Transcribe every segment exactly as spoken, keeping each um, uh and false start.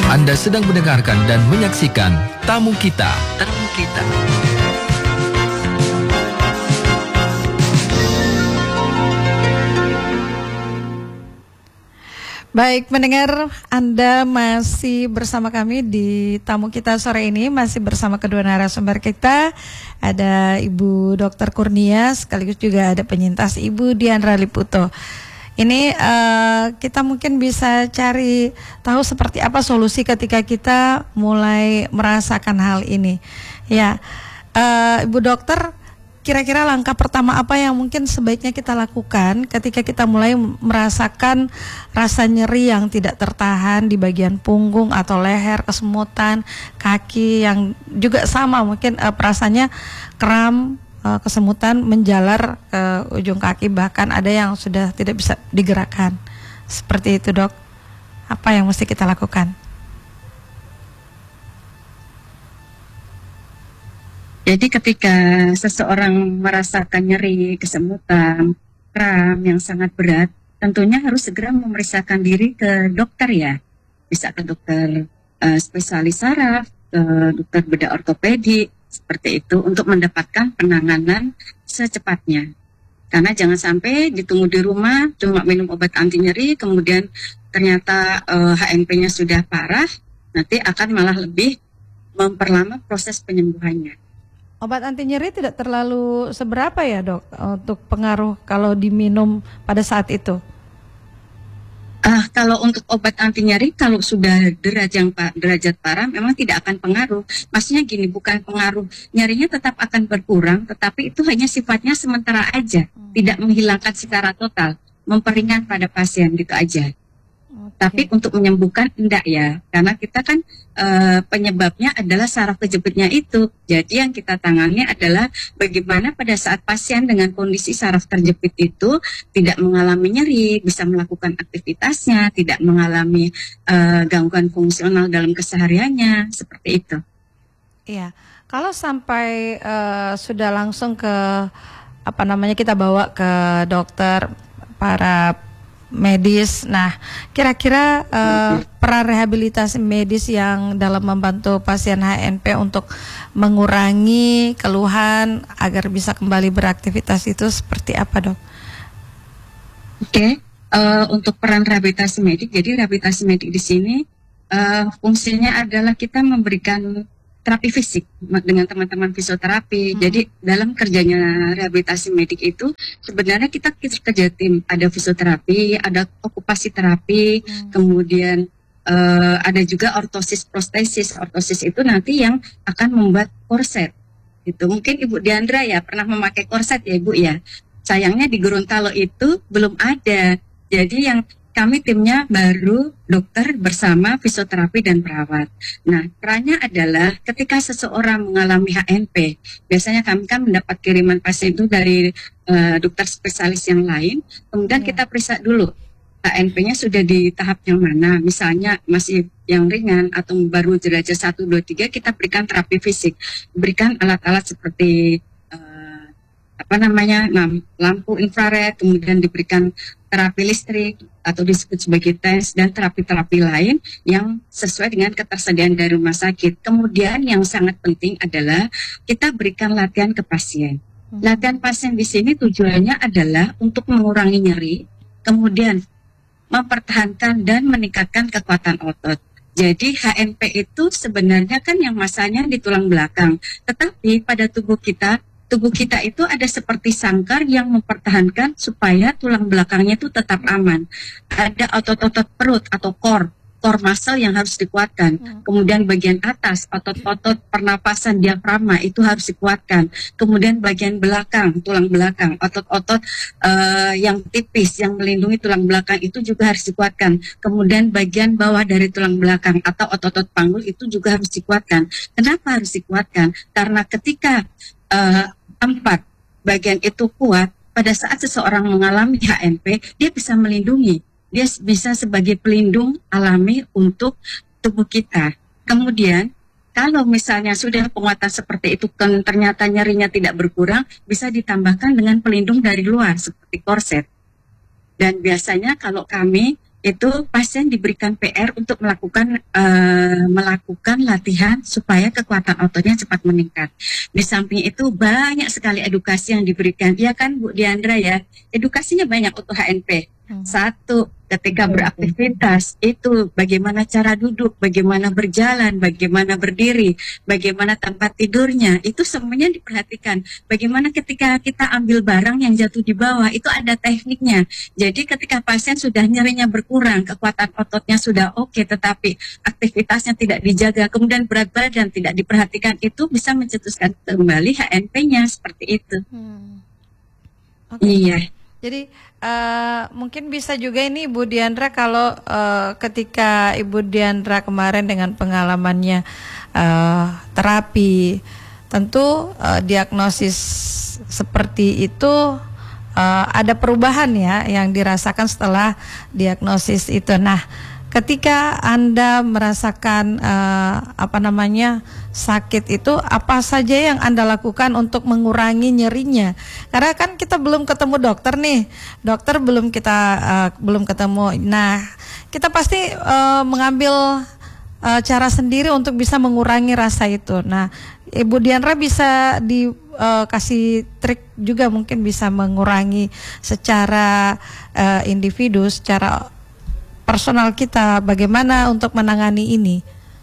Anda sedang mendengarkan dan menyaksikan Tamu Kita. Tamu Kita. Baik, mendengar Anda masih bersama kami di Tamu Kita sore ini, masih bersama kedua narasumber kita. Ada Ibu Dokter Kurnia, sekaligus juga ada penyintas Ibu Diandra Liputo. Ini uh, kita mungkin bisa cari tahu seperti apa solusi ketika kita mulai merasakan hal ini. Ya, uh, Ibu Dokter, kira-kira langkah pertama apa yang mungkin sebaiknya kita lakukan ketika kita mulai merasakan rasa nyeri yang tidak tertahan di bagian punggung atau leher, kesemutan, kaki yang juga sama mungkin uh, perasaannya kram, uh, kesemutan menjalar ke ujung kaki, bahkan ada yang sudah tidak bisa digerakkan. Seperti itu, Dok. Apa yang mesti kita lakukan? Jadi ketika seseorang merasakan nyeri, kesemutan, kram yang sangat berat, tentunya harus segera memeriksakan diri ke dokter ya. Bisa ke dokter uh, spesialis saraf, ke dokter bedah ortopedi, seperti itu untuk mendapatkan penanganan secepatnya. Karena jangan sampai ditunggu di rumah, cuma minum obat anti nyeri, kemudian ternyata uh, H N P-nya sudah parah, nanti akan malah lebih memperlama proses penyembuhannya. Obat anti nyeri tidak terlalu seberapa ya, Dok, untuk pengaruh kalau diminum pada saat itu? Uh, kalau untuk obat anti nyeri, kalau sudah derajat, derajat parah, memang tidak akan pengaruh. Maksudnya gini, bukan pengaruh, nyerinya tetap akan berkurang, tetapi itu hanya sifatnya sementara aja, hmm. tidak menghilangkan secara total, memperingan pada pasien gitu aja. Okay. Tapi untuk menyembuhkan enggak ya, karena kita kan e, penyebabnya adalah saraf kejepitnya itu. Jadi yang kita tangani adalah bagaimana pada saat pasien dengan kondisi saraf terjepit itu tidak mengalami nyeri, bisa melakukan aktivitasnya, tidak mengalami e, gangguan fungsional dalam kesehariannya, seperti itu. Iya, kalau sampai e, sudah langsung ke apa namanya kita bawa ke dokter para medis. Nah, kira-kira uh, peran rehabilitasi medis yang dalam membantu pasien H N P untuk mengurangi keluhan agar bisa kembali beraktivitas itu seperti apa, Dok? Oke, okay. uh, untuk peran rehabilitasi medik, jadi rehabilitasi medik di sini uh, fungsinya adalah kita memberikan terapi fisik dengan teman-teman fisioterapi. Hmm. Jadi dalam kerjanya rehabilitasi medik itu sebenarnya kita kerja tim, ada fisioterapi, ada okupasi terapi, hmm. kemudian uh, ada juga ortosis prostesis. Ortosis itu nanti yang akan membuat korset. Itu mungkin Ibu Diandra ya pernah memakai korset ya Ibu ya. Sayangnya di Gorontalo itu belum ada. Jadi yang kami timnya baru dokter bersama fisioterapi dan perawat. Nah, perannya adalah ketika seseorang mengalami H N P, biasanya kami kan mendapat kiriman pasien itu dari uh, dokter spesialis yang lain, kemudian ya. Kita periksa dulu H N P-nya sudah di tahap yang mana, misalnya masih yang ringan atau baru derajat satu, dua, tiga, kita berikan terapi fisik, berikan alat-alat seperti uh, apa namanya, lampu infrared, kemudian diberikan terapi listrik atau disebut sebagai tes dan terapi-terapi lain yang sesuai dengan ketersediaan dari rumah sakit. Kemudian yang sangat penting adalah kita berikan latihan ke pasien. Hmm. Latihan pasien di sini tujuannya adalah untuk mengurangi nyeri, kemudian mempertahankan dan meningkatkan kekuatan otot. Jadi H N P itu sebenarnya kan yang masanya di tulang belakang, tetapi pada tubuh kita Tubuh kita itu ada seperti sangkar yang mempertahankan supaya tulang belakangnya itu tetap aman. Ada otot-otot perut atau core, core muscle yang harus dikuatkan. Hmm. Kemudian bagian atas, otot-otot pernapasan diafragma itu harus dikuatkan. Kemudian bagian belakang, tulang belakang, otot-otot uh, yang tipis yang melindungi tulang belakang itu juga harus dikuatkan. Kemudian bagian bawah dari tulang belakang atau otot-otot panggul itu juga harus dikuatkan. Kenapa harus dikuatkan? Karena ketika uh, empat bagian itu kuat, pada saat seseorang mengalami H N P, dia bisa melindungi, dia bisa sebagai pelindung alami untuk tubuh kita. Kemudian, kalau misalnya sudah penguatan seperti itu, kan ternyata nyerinya tidak berkurang, bisa ditambahkan dengan pelindung dari luar, seperti korset. Dan biasanya kalau kami itu pasien diberikan P R untuk melakukan uh, melakukan latihan supaya kekuatan ototnya cepat meningkat. Di samping itu banyak sekali edukasi yang diberikan. Iya kan Bu Diandra ya, edukasinya banyak untuk H N P. Hmm. Satu, ketika beraktivitas itu bagaimana cara duduk, bagaimana berjalan, bagaimana berdiri, bagaimana tempat tidurnya, itu semuanya diperhatikan. Bagaimana ketika kita ambil barang yang jatuh di bawah, itu ada tekniknya. Jadi ketika pasien sudah nyerinya berkurang, kekuatan ototnya sudah oke, tetapi aktivitasnya tidak dijaga, kemudian berat badan tidak diperhatikan, itu bisa mencetuskan kembali H N P-nya seperti itu. Hmm. Okay. Iya. Jadi uh, mungkin bisa juga ini Ibu Diandra, kalau uh, ketika Ibu Diandra kemarin dengan pengalamannya uh, terapi, tentu uh, diagnosis seperti itu uh, ada perubahan ya yang dirasakan setelah diagnosis itu. Nah, ketika Anda merasakan uh, apa namanya sakit itu, apa saja yang Anda lakukan untuk mengurangi nyerinya? Karena kan kita belum ketemu dokter nih, dokter belum kita uh, belum ketemu. Nah, kita pasti uh, mengambil uh, cara sendiri untuk bisa mengurangi rasa itu. Nah, Ibu Diandra bisa dikasih uh, trik juga, mungkin bisa mengurangi secara uh, individu, secara personal kita, bagaimana untuk menangani ini?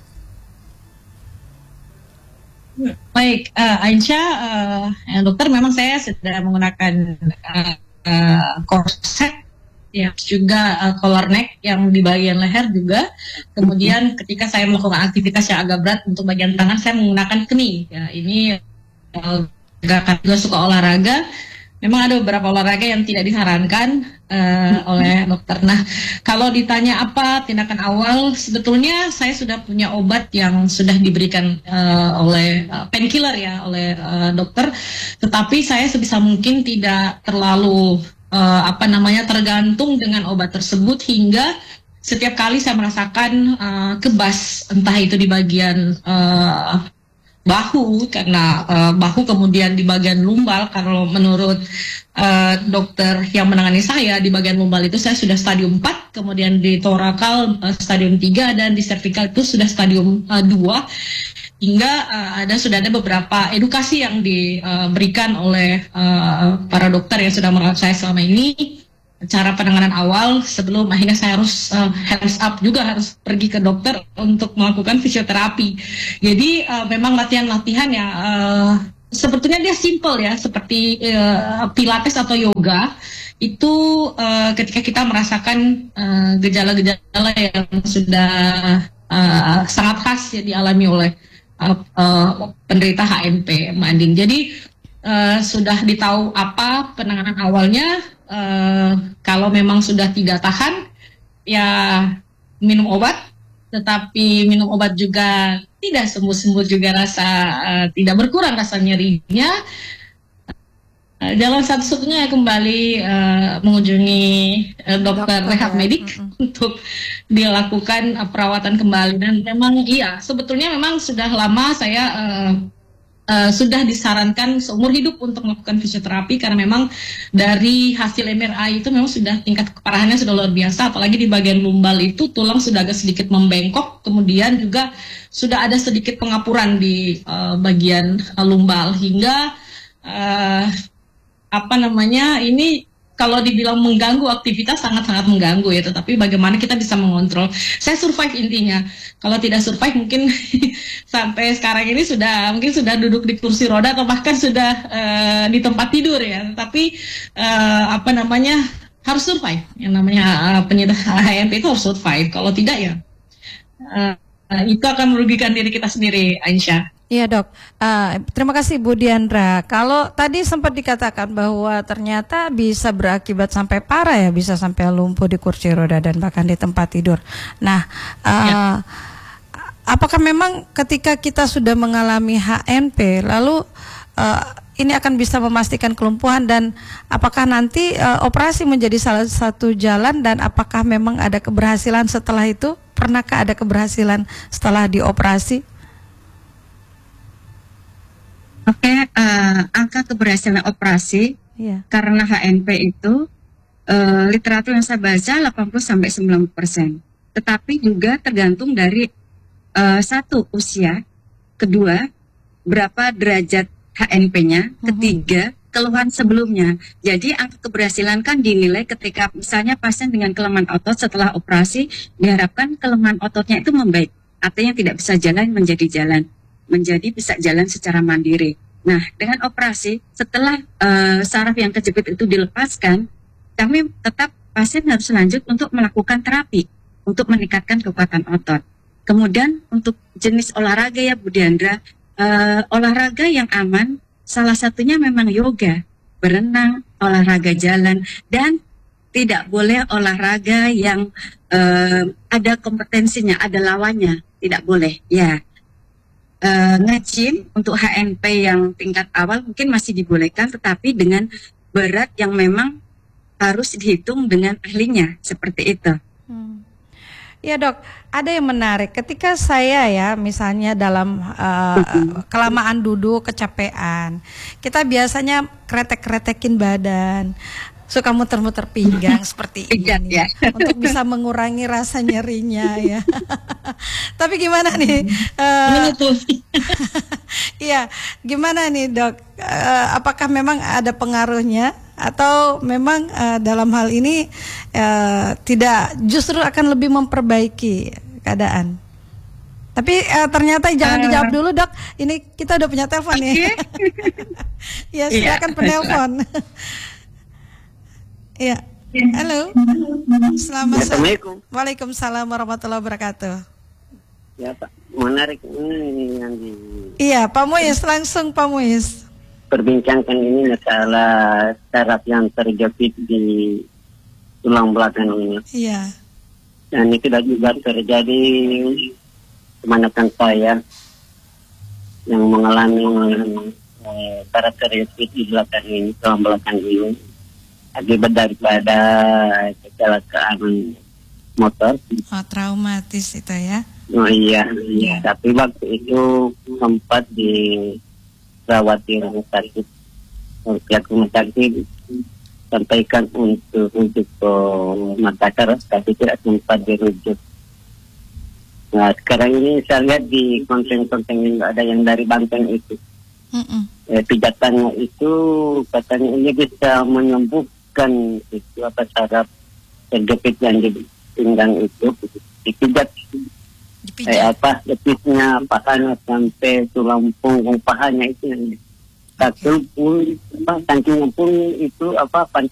Baik, uh, Aisyah, uh, ya, dokter, memang saya sudah menggunakan uh, uh, korset, ya, juga uh, collar neck yang di bagian leher juga. Kemudian ketika saya melakukan aktivitas yang agak berat untuk bagian tangan, saya menggunakan keni. Ya, ini uh, juga suka olahraga. Memang ada beberapa olahraga yang tidak disarankan uh, oleh dokter. Nah, kalau ditanya apa tindakan awal, sebetulnya saya sudah punya obat yang sudah diberikan uh, oleh uh, painkiller ya, oleh uh, dokter. Tetapi saya sebisa mungkin tidak terlalu uh, apa namanya tergantung dengan obat tersebut, hingga setiap kali saya merasakan uh, kebas, entah itu di bagian uh, bahu, karena uh, bahu, kemudian di bagian lumbal. Kalau menurut uh, dokter yang menangani saya, di bagian lumbal itu saya sudah stadium empat, kemudian di torakal uh, stadium tiga, dan di cervical itu sudah stadium uh, dua. Hingga uh, ada sudah ada beberapa edukasi yang diberikan oleh uh, para dokter yang sudah merawat saya selama ini. Cara penanganan awal sebelum akhirnya saya harus uh, hands up juga, harus pergi ke dokter untuk melakukan fisioterapi. Jadi uh, memang latihan-latihan ya uh, sebetulnya dia simple ya, seperti uh, pilates atau yoga. Itu uh, ketika kita merasakan uh, gejala-gejala yang sudah uh, sangat khas ya dialami oleh uh, uh, penderita H N P, Mbak Andin. Jadi uh, sudah ditahu apa penanganan awalnya. Uh, kalau memang sudah tidak tahan, ya minum obat, tetapi minum obat juga tidak sembuh-sembuh juga rasa uh, tidak berkurang rasa nyerinya. Uh, jalan satu-satunya kembali uh, mengunjungi uh, dokter, dokter rehab ya. medik mm-hmm. untuk dilakukan uh, perawatan kembali. Dan memang iya, sebetulnya memang sudah lama saya uh, Uh, sudah disarankan seumur hidup untuk melakukan fisioterapi, karena memang dari hasil M R I itu memang sudah tingkat keparahannya sudah luar biasa, apalagi di bagian lumbal itu tulang sudah agak sedikit membengkok, kemudian juga sudah ada sedikit pengapuran di uh, bagian uh, lumbal, hingga uh, apa namanya ini kalau dibilang mengganggu aktivitas, sangat-sangat mengganggu ya, tetapi bagaimana kita bisa mengontrol. Saya survive intinya. Kalau tidak survive mungkin sampai sekarang ini sudah mungkin sudah duduk di kursi roda atau bahkan sudah uh, di tempat tidur ya. Tapi uh, apa namanya harus survive. Yang namanya uh, penyintas H N P itu harus survive. Kalau tidak ya uh, uh, itu akan merugikan diri kita sendiri, Aisyah. Iya dok, uh, terima kasih Bu Diandra. Kalau tadi sempat dikatakan bahwa ternyata bisa berakibat sampai parah ya, bisa sampai lumpuh di kursi roda dan bahkan di tempat tidur. Nah, uh, ya. apakah memang ketika kita sudah mengalami H N P, lalu uh, ini akan bisa memastikan kelumpuhan, dan apakah nanti uh, operasi menjadi salah satu jalan, dan apakah memang ada keberhasilan setelah itu? Pernahkah ada keberhasilan setelah dioperasi? Oke, okay, uh, angka keberhasilan operasi yeah. karena H N P itu uh, literatur yang saya baca delapan puluh sampai sembilan puluh persen. Tetapi juga tergantung dari uh, satu usia, kedua berapa derajat H N P-nya, ketiga keluhan sebelumnya. Jadi angka keberhasilan kan dinilai ketika misalnya pasien dengan kelemahan otot setelah operasi diharapkan kelemahan ototnya itu membaik. Artinya tidak bisa jalan menjadi jalan, menjadi bisa jalan secara mandiri. Nah, dengan operasi setelah uh, saraf yang kejepit itu dilepaskan, kami tetap pasien harus lanjut untuk melakukan terapi untuk meningkatkan kekuatan otot. Kemudian untuk jenis olahraga ya Bu Diandra, uh, olahraga yang aman salah satunya memang yoga, berenang, olahraga jalan, dan tidak boleh olahraga yang uh, ada kompetensinya, ada lawannya, tidak boleh. Ya, uh, nge-gym untuk H N P yang tingkat awal mungkin masih dibolehkan, tetapi dengan berat yang memang harus dihitung dengan ahlinya, seperti itu. Hmm. Ya dok, ada yang menarik ketika saya ya misalnya dalam uh, kelamaan duduk kecapean, kita biasanya kretek-kretekin badan, suka muter-muter pinggang seperti ini ya. Untuk bisa mengurangi rasa nyerinya ya. Tapi gimana nih? Uh, Iya, gimana nih dok? Uh, apakah memang ada pengaruhnya? Atau memang uh, dalam hal ini uh, tidak, justru akan lebih memperbaiki keadaan. Tapi uh, ternyata jangan uh, dijawab dulu dok. Ini kita udah punya telepon okay. ya. Ya silakan penelpon. Ya, halo. Selamat sore. Waalaikumsalam warahmatullahi wabarakatuh. Ya Pak, menarik ini yang di. Iya Pak Muiz, langsung Pak Muiz. Perbincangkan ini masalah saraf yang terjepit di tulang belakang ini. Iya. Dan itu juga terjadi kemanapun saya yang mengalami eh, saraf terjepit di belakang ini, tulang belakang ini, akibat daripada kecelakaan motor. Oh, traumatis itu ya? Oh iya, iya. Tapi waktu itu sempat di rawat di rumah sakit, pihak rumah sakit sampaikan untuk rujuk ke Makassar, tapi tidak sempat dirujuk. Nah sekarang ini saya lihat di konten-konten yang ada yang dari Banten itu, eh, pijatannya itu katanya ini bisa menyembuhkan itu apa saraf terjepit yang di pinggang itu, dipijat. Eh apa jepitnya pahanya sampai tulang punggung pahanya itu yang kaki pun apa kancingnya pun itu apa